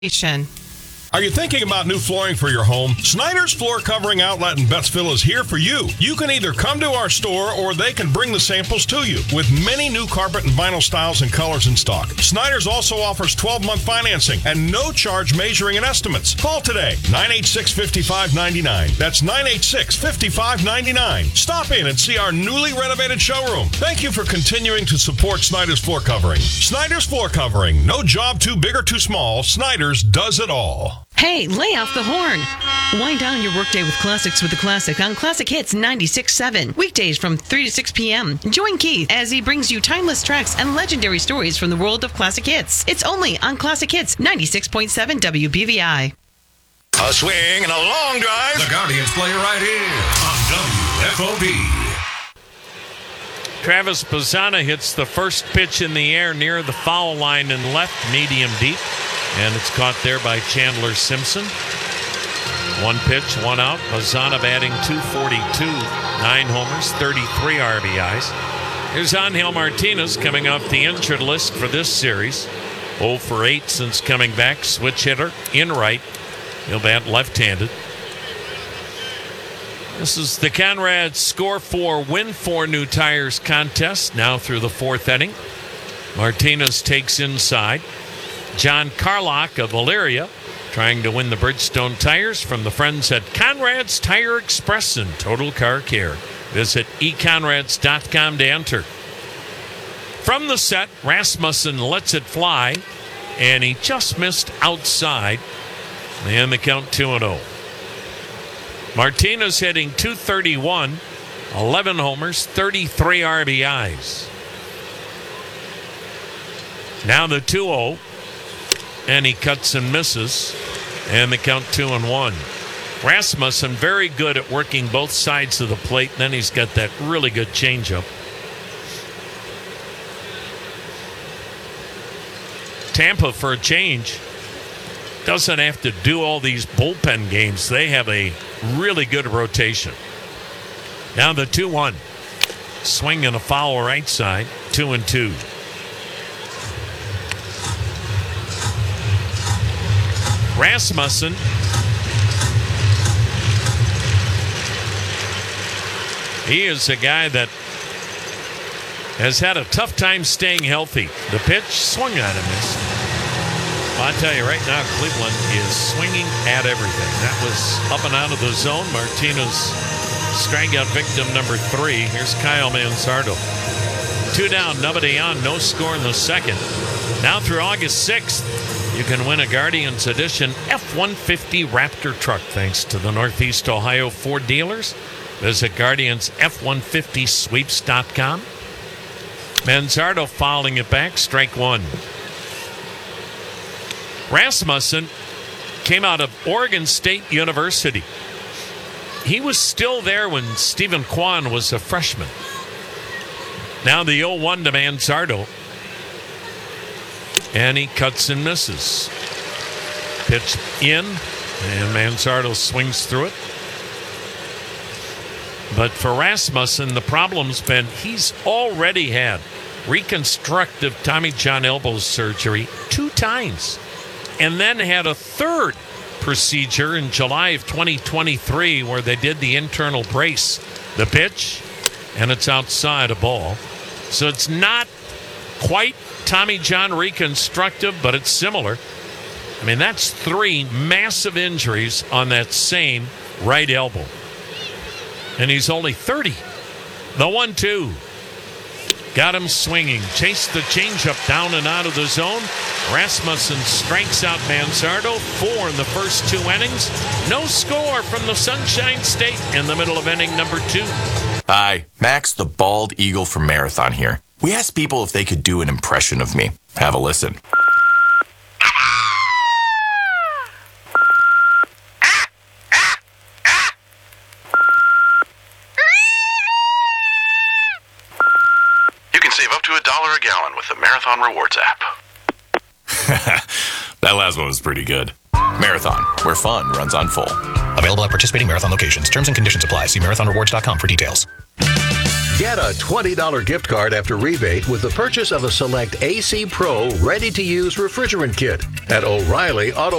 Are you thinking about new flooring for your home? Snyder's Floor Covering Outlet in Bettsville is here for you. You can either come to our store or they can bring the samples to you. With many new carpet and vinyl styles and colors in stock, Snyder's also offers 12-month financing and no charge measuring and estimates. Call today, 986-5599. That's 986-5599. Stop in and see our newly renovated showroom. Thank you for continuing to support Snyder's Floor Covering. Snyder's Floor Covering. No job too big or too small. Snyder's does it all. Hey, lay off the horn. Wind down your workday with classics with the Classic on Classic Hits 96.7. Weekdays from 3 to 6 p.m. Join Keith as he brings you timeless tracks and legendary stories from the world of classic hits. It's only on Classic Hits 96.7 WBVI. A swing and a long drive. The Guardians play right here on WFOB. Travis Bazzana hits the first pitch in the air near the foul line and left, medium deep. And it's caught there by Chandler Simpson. One pitch, one out. Bazzana batting .242, 9 homers, 33 RBIs. Here's Angel Martinez coming off the injured list for this series. 0 for 8 since coming back. Switch hitter in right. He'll bat left-handed. This is the Conrad Score 4, Win 4 New Tires contest, now through the 4th inning. Martinez takes inside. John Carlock of Elyria trying to win the Bridgestone tires from the friends at Conrad's Tire Express and Total Car Care. Visit econrads.com to enter. From the set, Rasmussen lets it fly, and he just missed outside. And the count 2-0. Martinez hitting .231, 11 homers, 33 RBIs. Now the 2-0. And he cuts and misses. And the count 2-1. Rasmussen very good at working both sides of the plate. Then he's got that really good changeup. Tampa, for a change, doesn't have to do all these bullpen games. They have a really good rotation. Now the 2-1. Swing and a foul right side. 2-2. Rasmussen he is a guy that has had a tough time staying healthy. The pitch swung at him. I'll tell you right now, Cleveland is swinging at everything. That was up and out of the zone. Martinez, strikeout victim number 3. Here's Kyle Manzardo. 2 down, nobody on, no score in the second. Now through August 6th, you can win a Guardians Edition F-150 Raptor truck thanks to the Northeast Ohio Ford dealers. Visit GuardiansF150Sweeps.com. Manzardo fouling it back, strike 1. Rasmussen came out of Oregon State University. He was still there when Stephen Kwan was a freshman. Now the 0-1 to Manzardo. And he cuts and misses. Pitch in, and Manzardo swings through it. But for Rasmussen, the problem's been he's already had reconstructive Tommy John elbow surgery 2 times. And then had a 3rd procedure in July of 2023 where they did the internal brace. The pitch, and it's outside a ball. So it's not quite Tommy John reconstructive, but it's similar. I mean, that's 3 massive injuries on that same right elbow. And he's only 30. The 1-2. Got him swinging. Chased the changeup down and out of the zone. Rasmussen strikes out Manzardo. 4 in the first 2 innings. No score from the Sunshine State in the middle of inning number 2. Hi, Max the Bald Eagle from Marathon here. We asked people if they could do an impression of me. Have a listen. You can save up to $1 a gallon with the Marathon Rewards app. That last one was pretty good. Marathon, where fun runs on full. Available at participating Marathon locations. Terms and conditions apply. See marathonrewards.com for details. Get a $20 gift card after rebate with the purchase of a select AC Pro ready-to-use refrigerant kit at O'Reilly Auto